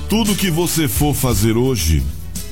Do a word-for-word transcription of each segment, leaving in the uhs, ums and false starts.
Tudo que você for fazer hoje,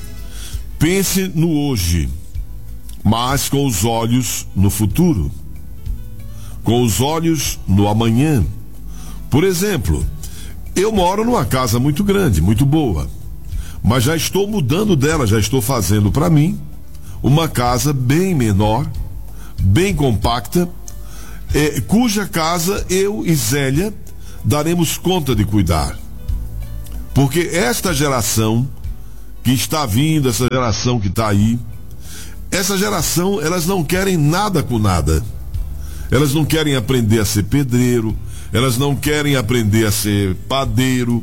pense no hoje, mas com os olhos no futuro, com os olhos no amanhã. Por exemplo, eu moro numa casa muito grande, muito boa, mas já estou mudando dela, já estou fazendo para mim uma casa bem menor, bem compacta, é, cuja casa eu e Zélia daremos conta de cuidar. Porque esta geração que está vindo, essa geração que está aí, essa geração, elas não querem nada com nada. Elas não querem aprender a ser pedreiro, elas não querem aprender a ser padeiro,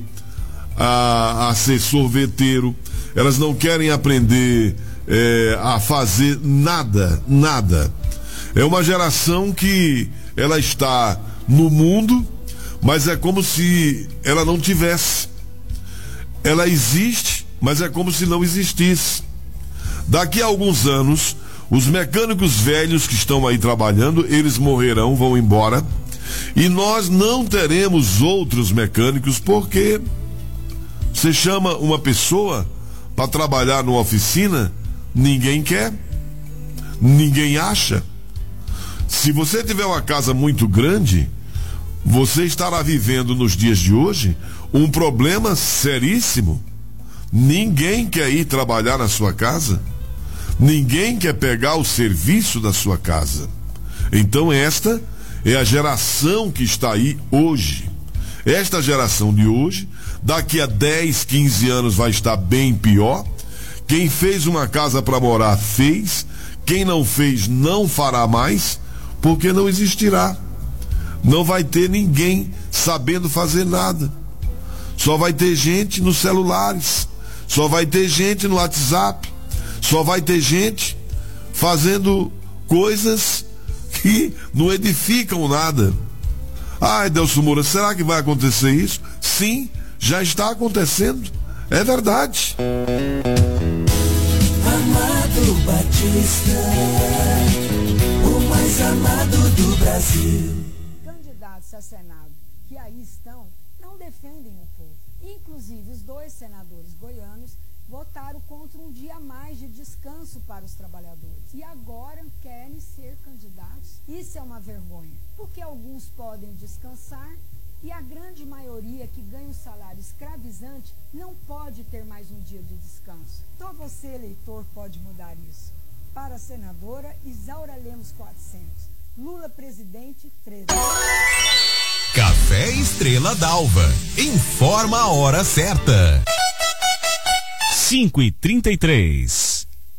a, a ser sorveteiro, elas não querem aprender é, a fazer nada, nada. É uma geração que ela está no mundo, mas é como se ela não tivesse. Ela existe, mas é como se não existisse. Daqui a alguns anos, os mecânicos velhos que estão aí trabalhando, eles morrerão, vão embora, e nós não teremos outros mecânicos, porque você chama uma pessoa para trabalhar numa oficina, ninguém quer, ninguém acha. Se você tiver uma casa muito grande, você estará vivendo nos dias de hoje um problema seríssimo. Ninguém quer ir trabalhar na sua casa, ninguém quer pegar o serviço da sua casa. Então esta é a geração que está aí hoje. Esta geração de hoje, daqui a dez, quinze anos vai estar bem pior. Quem fez uma casa para morar fez, quem não fez não fará mais, porque não existirá. Não vai ter ninguém sabendo fazer nada. Só vai ter gente nos celulares, só vai ter gente no WhatsApp, só vai ter gente fazendo coisas que não edificam nada. Ai, Delcio Moura, será que vai acontecer isso? Sim, já está acontecendo. É verdade. Amado Batista, o mais amado do Brasil. Candidatos a Senado que aí estão não defendem o povo. Inclusive, os dois senadores goianos votaram contra um dia a mais de descanso para os trabalhadores. E agora querem ser candidatos. Isso é uma vergonha, porque alguns podem descansar e a grande maioria que ganha um salário escravizante não pode ter mais um dia de descanso. Só você, eleitor, pode mudar isso. Para a senadora Isaura Lemos quatrocentos. Lula presidente, treze. Café Estrela d'Alva. Informa a hora certa. cinco e trinta e três.